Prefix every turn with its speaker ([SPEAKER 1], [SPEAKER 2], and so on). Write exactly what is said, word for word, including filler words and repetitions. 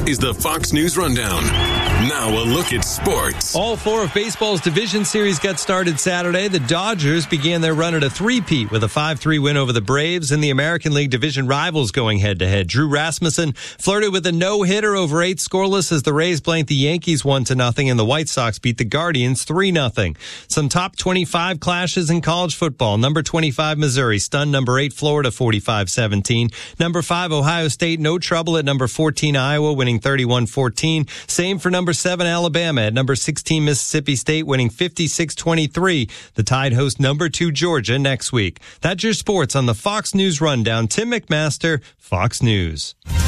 [SPEAKER 1] is the Fox News Rundown. Now a look at sports.
[SPEAKER 2] All four of baseball's division series got started Saturday. The Dodgers began their run at a three-peat with a five three win over the Braves, and the American League division rivals going head-to-head. Drew Rasmussen flirted with a no-hitter over eight scoreless as the Rays blanked the Yankees one to nothing, and the White Sox beat the Guardians three nothing. Some top twenty-five clashes in college football. Number twenty-five, Missouri stunned number eight, Florida, forty-five seventeen. Number five, Ohio State, no trouble at number fourteen, Iowa, winning thirty-one fourteen. Same for number seven, Alabama. At number sixteen, Mississippi State, winning fifty-six twenty-three. The Tide host number two, Georgia, next week. That's your sports on the Fox News Rundown. Tim McMaster, Fox News.